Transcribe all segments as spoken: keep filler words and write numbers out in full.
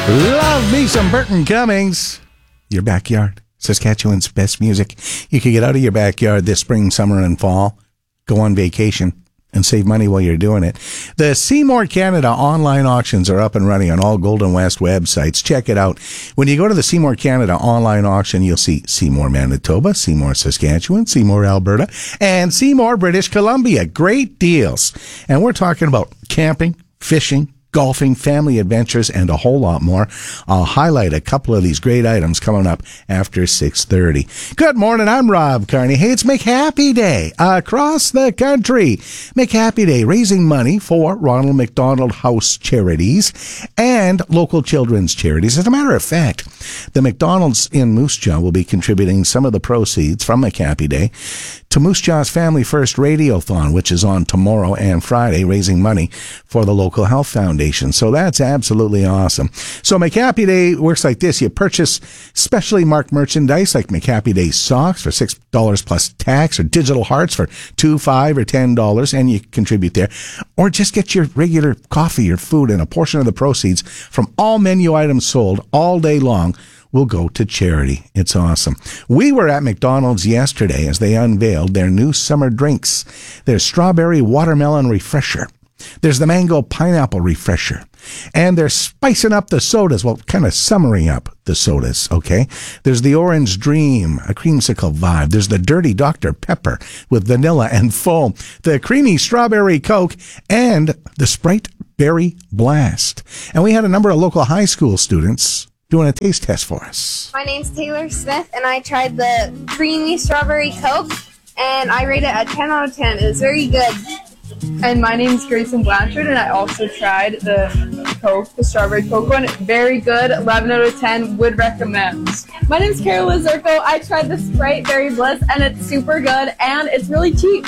Love me some Burton Cummings. Your backyard, Saskatchewan's best music. You can get out of your backyard this spring, summer, and fall. Go on vacation and save money while you're doing it. The Seymour Canada online auctions are up and running on all Golden West websites. Check it out. When you go to the Seymour Canada online auction, you'll see Seymour, Manitoba, Seymour, Saskatchewan, Seymour, Alberta, and Seymour, British Columbia. Great deals. And we're talking about camping, fishing, golfing, family adventures, and a whole lot more. I'll highlight a couple of these great items coming up after six thirty. Good morning, I'm Rob Carney. Hey, it's McHappy Day across the country. McHappy Day, raising money for Ronald McDonald House Charities and local children's charities. As a matter of fact, the McDonald's in Moose Jaw will be contributing some of the proceeds from McHappy Day to Moose Jaw's Family First Radiothon, which is on tomorrow and Friday, raising money for the local health foundation. So that's absolutely awesome. So McHappy Day works like this. You purchase specially marked merchandise like McHappy Day socks for six dollars plus tax, or digital hearts for two dollars, five dollars, or ten dollars, and you contribute there. Or just get your regular coffee or food, and a portion of the proceeds from all menu items sold all day long will go to charity. It's awesome. We were at McDonald's yesterday as they unveiled their new summer drinks. There's strawberry watermelon refresher. There's the mango pineapple refresher. And they're spicing up the sodas, well, kind of summering up the sodas, okay? There's the Orange Dream, a creamsicle vibe. There's the Dirty Doctor Pepper with vanilla and foam. The Creamy Strawberry Coke, and the Sprite Berry Blast. And we had a number of local high school students doing a taste test for us. My name's Taylor Smith, and I tried the Creamy Strawberry Coke, and I rate it a ten out of ten. It was very good. And my name's Grayson Blanchard, and I also tried the Coke, the Strawberry Coke one. Very good, eleven out of ten, would recommend. My name's Carol Zirko. I tried the Sprite Berry Bliss, and it's super good, and it's really cheap.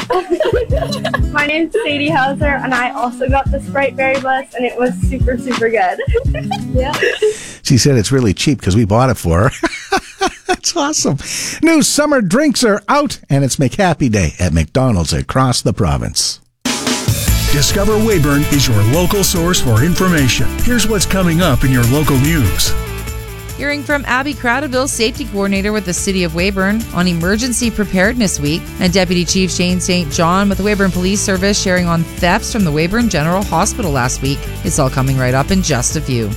My name's Sadie Hauser, and I also got the Sprite Berry Bliss, and it was super, super good. Yeah. She said it's really cheap because we bought it for her. That's awesome. New summer drinks are out, and it's McHappy Day at McDonald's across the province. Discover Weyburn is your local source for information. Here's what's coming up in your local news. Hearing from Abby Cradaville, Safety Coordinator with the City of Weyburn, on Emergency Preparedness Week, and Deputy Chief Shane Saint John with the Weyburn Police Service sharing on thefts from the Weyburn General Hospital last week. It's all coming right up in just a few.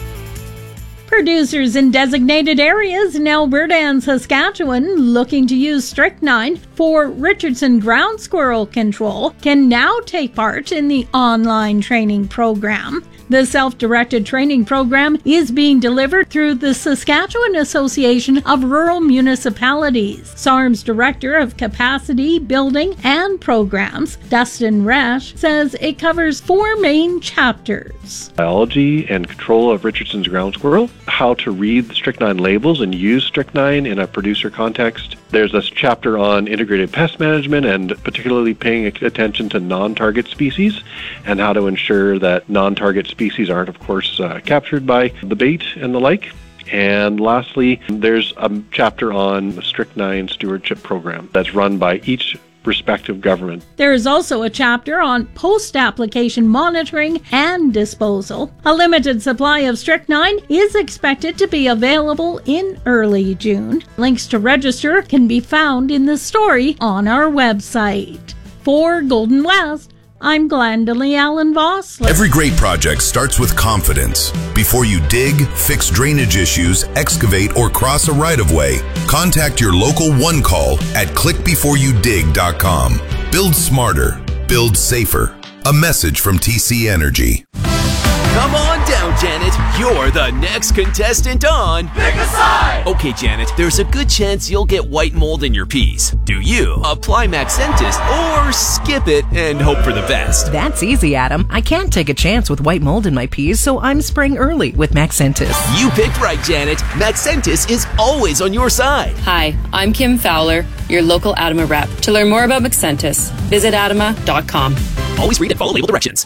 Producers in designated areas in Alberta and Saskatchewan looking to use strychnine for Richardson ground squirrel control can now take part in the online training program. The self-directed training program is being delivered through the Saskatchewan Association of Rural Municipalities. S A R M's Director of Capacity, Building and Programs, Dustin Resch, says it covers four main chapters. Biology and control of Richardson's ground squirrel, how to read the strychnine labels and use strychnine in a producer context. There's a chapter on integrated pest management and particularly paying attention to non-target species and how to ensure that non-target species aren't, of course, uh, captured by the bait and the like. And lastly, there's a chapter on the strychnine stewardship program that's run by each respective government. There is also a chapter on post-application monitoring and disposal. A limited supply of strychnine is expected to be available in early June. Links to register can be found in the story on our website. For Golden West, I'm Glendalee Allen Vossler. Every great project starts with confidence. Before you dig, fix drainage issues, excavate, or cross a right-of-way, contact your local One Call at click before you dig dot com. Build smarter. Build safer. A message from T C Energy. Come on down, Janet. You're the next contestant on Pick a Side! Okay, Janet, there's a good chance you'll get white mold in your peas. Do you apply Maxentis or skip it and hope for the best? That's easy, Adam. I can't take a chance with white mold in my peas, so I'm spraying early with Maxentis. You picked right, Janet. Maxentis is always on your side. Hi, I'm Kim Fowler, your local Adama rep. To learn more about Maxentis, visit adama dot com. Always read and follow label directions.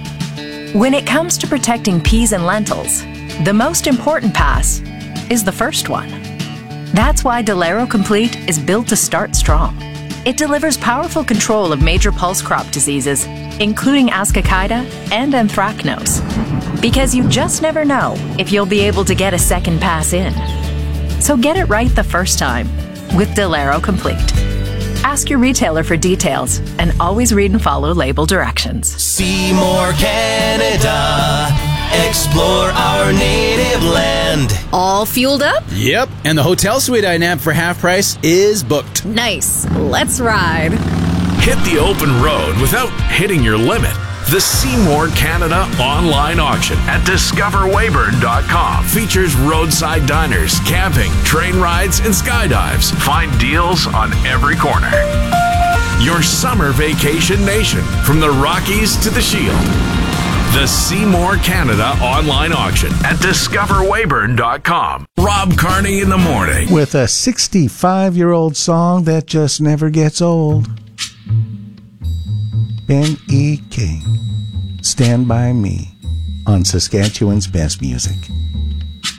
When it comes to protecting peas and lentils, the most important pass is the first one. That's why Delero Complete is built to start strong. It delivers powerful control of major pulse crop diseases, including Ascochyta and Anthracnose. Because you just never know if you'll be able to get a second pass in. So get it right the first time with Delaro Complete. Ask your retailer for details and always read and follow label directions. Seymour, Canada. Explore our native land. All fueled up? Yep, and the hotel suite I nabbed for half price is booked. Nice. Let's ride. Hit the open road without hitting your limit. The Seymour Canada online auction at discover weyburn dot com features roadside diners, camping, train rides, and skydives. Find deals on every corner. Your summer vacation nation, from the Rockies to the Shield. The Seymour Canada online auction at discover weyburn dot com. Rob Carney in the morning. With a sixty-five-year-old song that just never gets old. Ben E. King, Stand By Me, on Saskatchewan's Best Music.